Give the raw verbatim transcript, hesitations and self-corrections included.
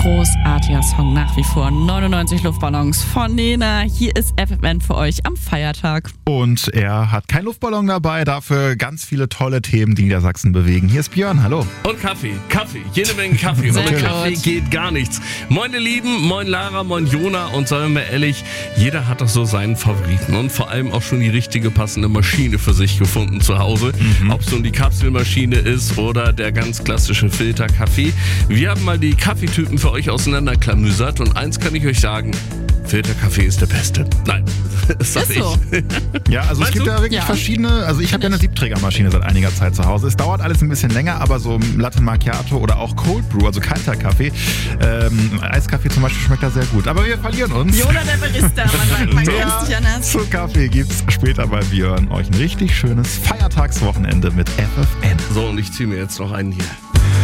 Großartiger Song nach wie vor. neunundneunzig Luftballons von Nena. Hier ist F F N für euch am Feiertag. Und er hat keinen Luftballon dabei, dafür ganz viele tolle Themen, die Niedersachsen bewegen. Hier ist Björn, hallo. Und Kaffee, Kaffee, jede Menge Kaffee. Ohne Kaffee geht gar nichts. Moin ihr Lieben, moin Lara, moin Jona. Und seien wir ehrlich, jeder hat doch so seinen Favoriten und vor allem auch schon die richtige passende Maschine für sich gefunden zu Hause. Mhm. Ob es nun die Kapselmaschine ist oder der ganz klassische Filterkaffee. Wir haben mal die Kaffeetypen für euch auseinanderklamüsert und eins kann ich euch sagen: Filterkaffee ist der beste. Nein, das sag ist ich. So. Ja, also Meinst es gibt du? ja wirklich ja. verschiedene, also ich habe ja eine Siebträgermaschine seit einiger Zeit zu Hause. Es dauert alles ein bisschen länger, aber so Latte Macchiato oder auch Cold Brew, also kalter Kaffee, ähm, Eiskaffee zum Beispiel schmeckt da sehr gut. Aber wir verlieren uns. Jona der Barista, man sagt, man kennt sich anders. Zu Kaffee gibt's später bei Björn. Euch ein richtig schönes Feiertagswochenende mit F F N. So, und ich ziehe mir jetzt noch einen hier.